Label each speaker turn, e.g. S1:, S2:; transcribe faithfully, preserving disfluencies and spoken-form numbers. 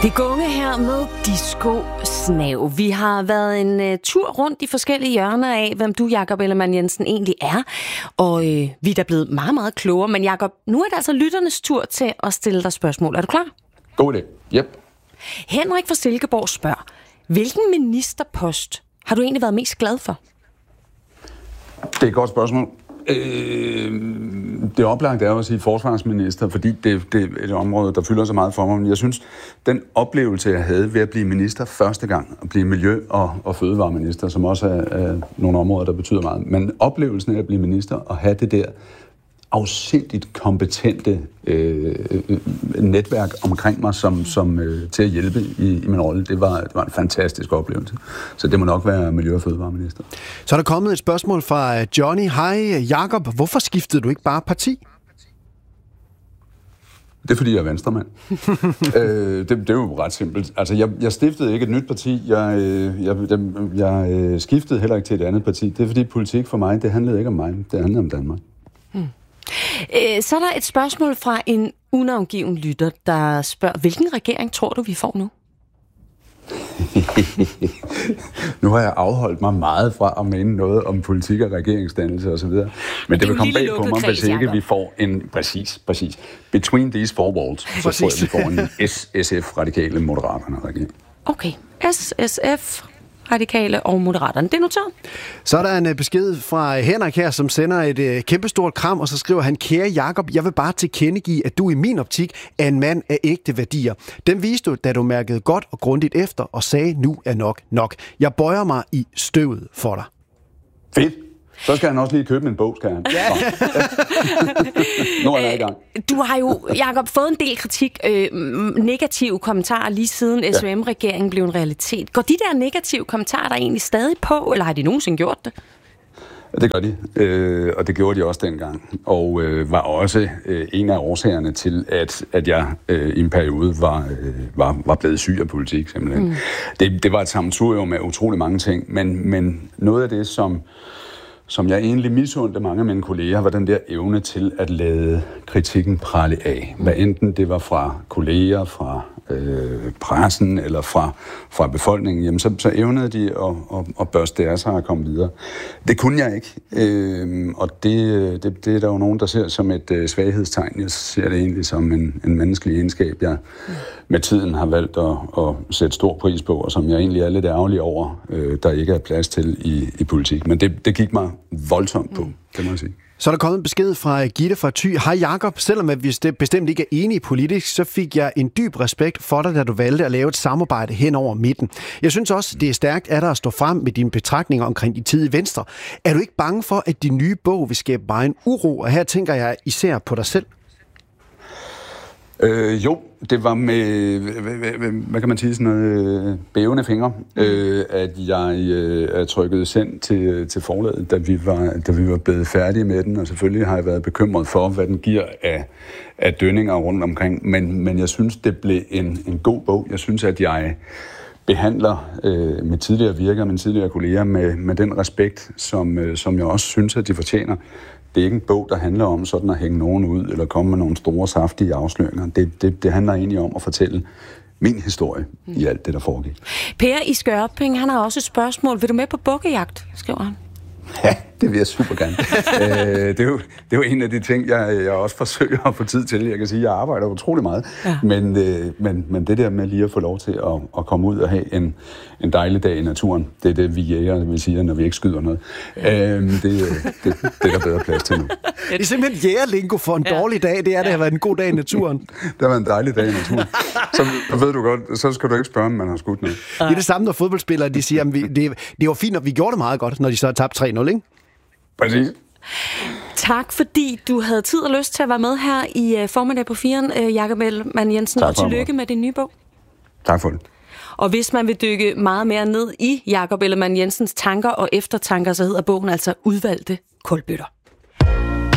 S1: Det går unge her med Disco Snav. Vi har været en uh, tur rundt i forskellige hjørner af, hvem du, Jakob Ellemann-Jensen, egentlig er. Og uh, vi er da blevet meget, meget klogere. Men Jakob, nu er det altså lytternes tur til at stille dig spørgsmål. Er du klar?
S2: God idé. Yep.
S1: Henrik fra Silkeborg spørger, hvilken ministerpost har du egentlig været mest glad for?
S2: Det er et godt spørgsmål. Øh, det oplagte er jo at sige forsvarsminister, fordi det, det er et område, der fylder så meget for mig. Men jeg synes, den oplevelse, jeg havde ved at blive minister første gang, at blive miljø- og, og fødevareminister, som også er, er nogle områder, der betyder meget. Men oplevelsen af at blive minister og have det der afsindigt kompetente øh, netværk omkring mig, som, som øh, til at hjælpe i, i min rolle, det var, det var en fantastisk oplevelse. Så det må nok være miljø- og fødevareminister.
S3: Så er der kommet et spørgsmål fra Johnny. Hej Jakob, hvorfor skiftede du ikke bare parti?
S2: Det er fordi, jeg er venstremand. øh, det, det er jo ret simpelt. Altså, jeg, jeg stiftede ikke et nyt parti. Jeg, jeg, jeg, jeg skiftede heller ikke til et andet parti. Det er fordi politik for mig, det handlede ikke om mig. Det handlede om Danmark.
S1: Hmm. Så er der et spørgsmål fra en unavngiven lytter, der spørger, hvilken regering tror du, vi får nu?
S2: Nu har jeg afholdt mig meget fra at mene noget om politik og regeringsdannelse osv. Men det, det vil komme bag på mig, hvis ikke vi får en... Præcis, præcis. Between these four walls, så tror jeg, vi får en S S F, radikale, moderaterne regering.
S1: Okay, S S F, radikale og moderaterne. Det er noteret.
S3: Så er der en besked fra Henrik her, som sender et uh, kæmpestort kram, og så skriver han, kære Jakob, jeg vil bare tilkendegive, at du i min optik er en mand af ægte værdier. Dem viste du, da du mærkede godt og grundigt efter, og sagde, nu er nok nok. Jeg bøjer mig i støvet for dig.
S2: Fedt. Så skal han også lige købe en bog, skal han. Ja. Nu er jeg i gang.
S1: Du har jo, Jakob, fået en del kritik, øh, negative kommentarer lige siden S V M-regeringen blev en realitet. Går de der negative kommentarer der egentlig stadig på, eller har de nogensinde gjort det?
S2: Det gør de, øh, og det gjorde de også dengang, og øh, var også øh, en af årsagerne til, at, at jeg øh, i en periode var, øh, var, var blevet syg af politik, simpelthen. Mm. Det, det var et sammensurium med utrolig mange ting, men, men noget af det, som som jeg egentlig misundte mange af mine kolleger, var den der evne til at lade kritikken prale af. Hvad enten det var fra kolleger, fra øh, pressen eller fra, fra befolkningen, jamen så, så evnede de at, at, at børste af sig og komme videre. Det kunne jeg ikke, øh, og det, det, det er der jo nogen, der ser som et øh, svaghedstegn. Jeg ser det egentlig som en, en menneskelig egenskab, jeg med tiden har valgt at, at sætte stor pris på, og som jeg egentlig er lidt ærgerlig over, øh, der ikke er plads til i, i politik. Men det, det gik mig voldsomt på, mm. det må jeg sige.
S3: Så er der kommet en besked fra Gitte fra Thy. Hej Jakob, selvom vi bestemt ikke er enige politisk, så fik jeg en dyb respekt for dig, da du valgte at lave et samarbejde hen over midten. Jeg synes også, det er stærkt af dig at stå frem med dine betragtninger omkring din tid i Venstre. Er du ikke bange for, at din nye bog vil skabe bare en uro? Og her tænker jeg især på dig selv.
S2: Øh, jo, det var med, hvad, hvad kan man sige, sådan noget bævende fingre, øh, at jeg øh, er trykket send til, til forlaget, da vi, var, da vi var blevet færdige med den, og selvfølgelig har jeg været bekymret for, hvad den giver af, af dønninger rundt omkring, men, men jeg synes, det blev en, en god bog. Jeg synes, at jeg behandler øh, mit tidligere virke og mine tidligere kolleger med, med den respekt, som, øh, som jeg også synes, at de fortjener. Det er ikke en bog, der handler om sådan at hænge nogen ud, eller komme med nogle store, saftige afsløringer. Det, det, det handler egentlig om at fortælle min historie mm. i alt det, der foregik.
S1: Per i Skørping, han har også et spørgsmål. Vil du med på bukkejagt, skriver han?
S2: Ja, det vil jeg super gerne. Æ, det, er jo, det er jo en af de ting, jeg, jeg også forsøger at få tid til. Jeg kan sige, at jeg arbejder utrolig meget. Ja. Men, øh, men, men det der med lige at få lov til at, at komme ud og have en, en dejlig dag i naturen, det er det, vi jæger, vil sige, når vi ikke skyder noget. Æ, det, det, det, det er der bedre plads til nu.
S3: Det er simpelthen jægerlingo for en ja. dårlig dag. Det er, det har været en god dag i naturen.
S2: Det har været en dejlig dag i naturen. Så ved du godt, så skal du ikke spørge, om man har skudt noget.
S3: Det er det samme, når fodboldspillere de siger, at vi, det, det var fint, og vi gjorde det meget godt, når de så har tabt tre nul, ikke?
S2: Præcis.
S1: Tak, fordi du havde tid og lyst til at være med her i formiddag på firen, Jakob Ellemann-Jensen, og tillykke med din nye bog.
S2: Tak for det.
S1: Og hvis man vil dykke meget mere ned i Jakob Ellemann-Jensens tanker og eftertanker, så hedder bogen altså Udvalgte kulbøtter.